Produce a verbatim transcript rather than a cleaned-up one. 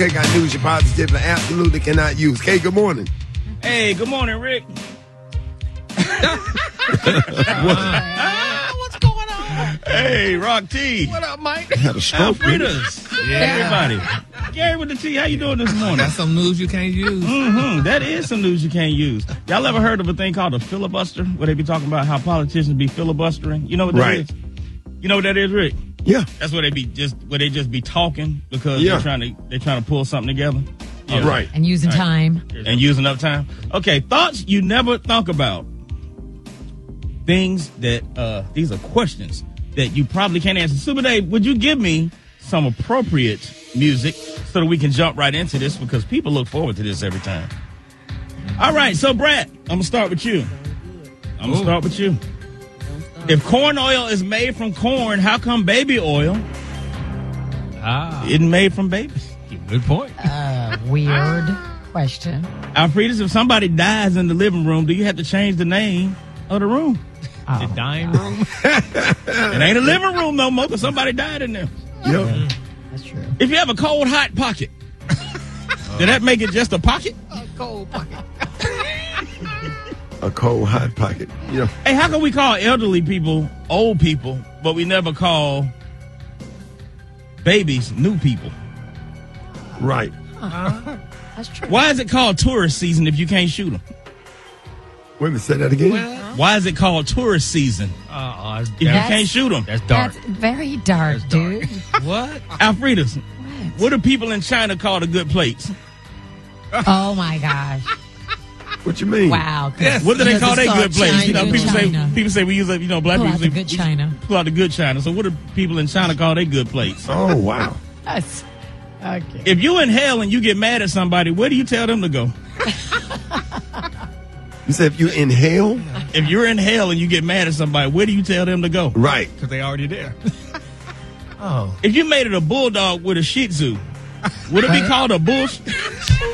Kay got news you positively absolutely cannot use. Kay, good morning. Hey, good morning, Rick. Ah, what's going on? Hey, Rock T. What up, Mike? I had a stroke. Alfredas. Yeah. Everybody. Gary with the T, how you doing this morning? That's some news you can't use. Mm-hmm. That is some news you can't use. Y'all ever heard of a thing called a filibuster, where they be talking about how politicians be filibustering? You know what that Right. is? You know what that is, Rick? Yeah. That's where they be just where they just be talking because Yeah. they're trying to they're trying to pull something together. Yeah. Right. And using Right. time. And using up time. Okay, thoughts you never thought about. Things that uh these are questions that you probably can't answer. Super Dave, would you give me some appropriate music so that we can jump right into this, because people look forward to this every time. All right, so Brad, I'm gonna start with you. I'm gonna start with you. If corn oil is made from corn, how come baby oil Ah, isn't made from babies? good point. Uh, weird question. Alfredus, if somebody dies in the living room, do you have to change the name of the room? The Oh. dining room. It ain't a living room no more because somebody died in there. Yep. That's true. If you have a cold, hot pocket, did that make it just a pocket? Cold pocket. A cold, hot pocket. Yeah. Hey, how can we call elderly people old people, but we never call babies new people? Right. That's true. Why is it called tourist season if you can't shoot them? Wait a minute, say that again. Well, Why is it called tourist season uh, uh, if you That's- can't shoot them? that's dark. That's very dark, That's dark. dude. What? Alfredus, what do people in China call the good plates? Oh my gosh. What you mean? Wow. Yes. What do they Because call it's their good called plates? You know, China. people China. say people say we use like, you know, black Pull people out say the good we- China. Pull out the good China. So what do people in China call their good plates? Oh, wow. That's okay. If you in hell and you get mad at somebody, where do you tell them to go? You said if you inhale? If you're in hell and you get mad at somebody, where do you tell them to go? Right. Because they already there. Oh. If you made it a bulldog with a Shih Tzu, would it be Right. called a bull?